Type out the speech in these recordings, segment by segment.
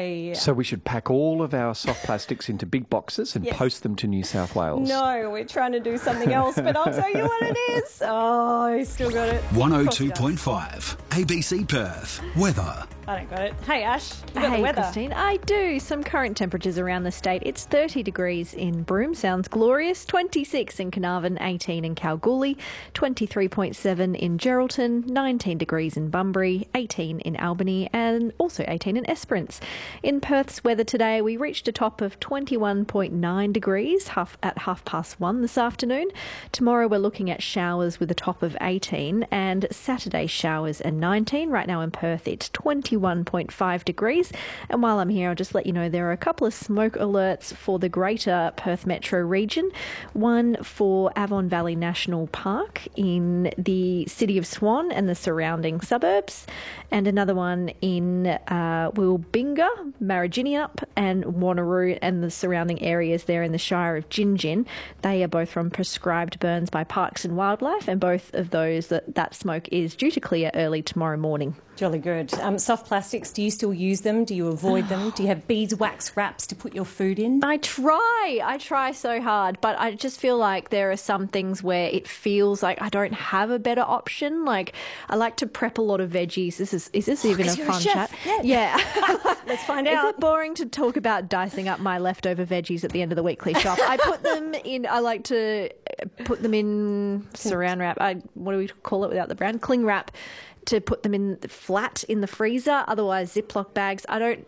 a... So we should pack all of our soft plastics into big boxes and post them to New South Wales. No, we're trying to do something else, but I'll tell you what it is. Oh, I still got it. 102.5 ABC Perth. Weather. I don't got it. Hey, Ash, you got the weather. Christine, I do. Some current temperatures around the state. It's 30 degrees in Broome, sounds glorious. 26 in Carnarvon, 18 in Kalgoorlie, 23.7 in Geraldton, 19 degrees in Bunbury, 18 in Albany, and also 18 in Esperance. In Perth's weather today, we reached a top of 21.9 degrees at 1:30 this afternoon. Tomorrow we're looking at showers with a top of 18, and Saturday showers and 19. Right now in Perth it's 21.5 degrees. And while I'm here, I'll just let you know there are a couple of smoke alerts for the greater Perth metro region. One for Avon Valley National Park in the city of Swan and the surrounding suburbs, and another one in Wilbinga, Marriginup and Wanneroo and the surrounding areas there in the Shire of Gin. They are both from prescribed burns by Parks and Wildlife, and both of those that smoke is due to clear early tomorrow morning. Jolly good. Soft plastics, do you still use them? Do you avoid them? Do you have beeswax wraps to put your food in? I try so hard, but I just feel like there are some things where it feels like I don't have a better option. Like, I like to prep a lot of veggies. Is this even a fun chat? Yeah. Let's find out. Is it boring to talk about dicing up my leftover veggies at the end of the weekly shop? I like to put them in saran wrap. What do we call it without the brand? Cling wrap. To put them in flat in the freezer, otherwise Ziploc bags.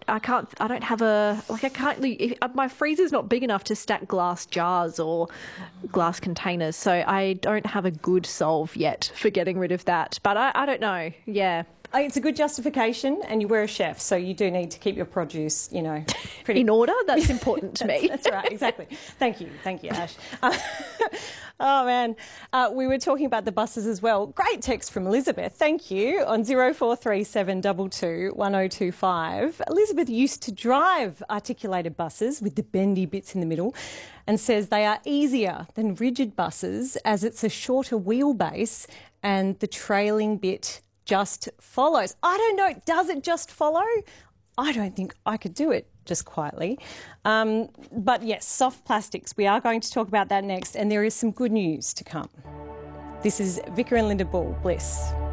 My freezer's not big enough to stack glass jars or glass containers, so I don't have a good solve yet for getting rid of that. But I don't know. Yeah. It's a good justification, and you were a chef, so you do need to keep your produce, pretty... in order. That's important to me. That's right, exactly. Thank you, Ash. Oh, man. We were talking about the buses as well. Great text from Elizabeth. Thank you. On 043722 1025. Elizabeth used to drive articulated buses with the bendy bits in the middle and says they are easier than rigid buses as it's a shorter wheelbase and the trailing bit just follows. I don't know. Does it just follow? I don't think I could do it just quietly. But yes, soft plastics. We are going to talk about that next, and there is some good news to come. This is Vicar and Linda Bull. Bliss.